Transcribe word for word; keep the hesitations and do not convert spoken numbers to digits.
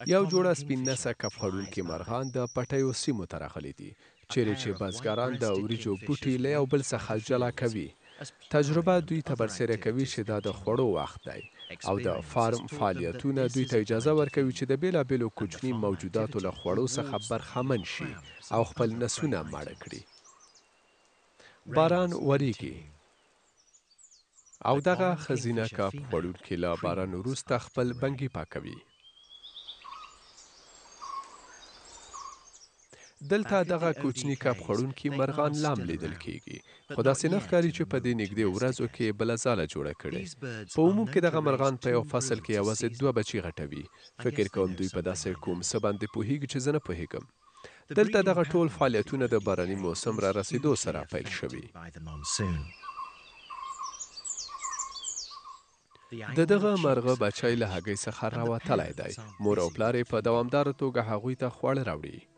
یو جوړه سپین نسه کب خړونکي مرغان د پټیو سیمو ته راغلي دي چیرې چې بزګران د وریجو بوټي له یو بل څخه جلا کوي. تجربه دوی ته برسېره کوي چې دا د خوړو وخت دی او د فارم فعالیتونه دوی ته اجازه ورکوي چې د بیلابیلو کوچني موجوداتو له خوړو څخه برخمن شي او خپل نسلونه ماړه کړي. باران وریږي او دغه ښځینه کب خوړونکي له باران وروسته خپل بنګي پاکوي. دلته دغه کوچني کب خوړونکي مرغان لام لیدل کیږي خو داسې نه ښکاري چې په دې نږدې ورځو کې بله ځاله جوړه کړې. په عموم کې دغه مرغان په یو فصل کې یوازې دوه بچي غټوي. فکر کوم دوی په داسې کوم څه باندې پوهیږي چې زه نه پوهیږم. دلته دغه ټول فعالیتونه د باراني موسم را رسیدو سره پیل شوي. د دغه مرغه بچی له هګۍ څخه راوتلی دی. مور او پلار یې په دوامداره توګه هغوی ته خواړه راوړي.